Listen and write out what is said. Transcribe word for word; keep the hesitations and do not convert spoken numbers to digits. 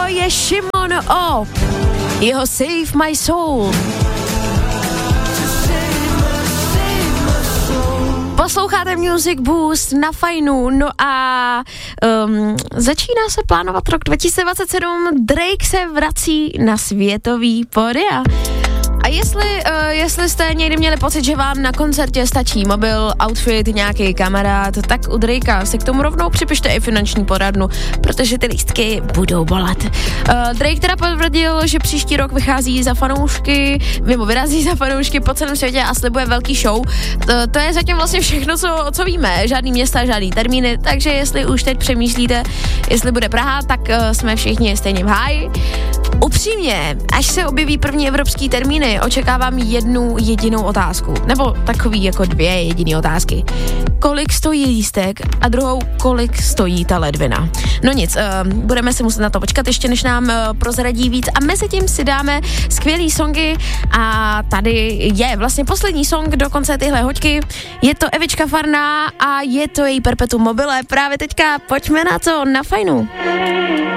je Šimon O. Jeho Save My Soul. Posloucháte Music Boost na Fajnu, no a um, začíná se plánovat rok dva tisíce dvacet sedm, Drake se vrací na světový pódia. A jestli, uh, jestli jste někdy měli pocit, že vám na koncertě stačí mobil, outfit, nějaký kamarád, tak u Drakea si k tomu rovnou připište i finanční poradnu, protože ty lístky budou bolet. Uh, Drake teda potvrdil, že příští rok vychází za fanoušky, mimo vyrazí za fanoušky po celém světě a slibuje velký show. To, to je zatím vlastně všechno, co, co víme. Žádný města, žádný termíny, takže jestli už teď přemýšlíte, jestli bude Praha, tak uh, jsme všichni stejně v háji. Upřímně, až se objeví první evropský termíny, očekávám jednu jedinou otázku. Nebo takový jako dvě jediné otázky. Kolik stojí lístek a druhou, kolik stojí ta ledvina. No nic, uh, budeme si muset na to počkat ještě, než nám uh, prozradí víc a mezi tím si dáme skvělý songy a tady je vlastně poslední song do konce tyhle hoďky. Je to Evička Farná a je to její Perpetuum mobile. Právě teďka pojďme na to na Fajnu.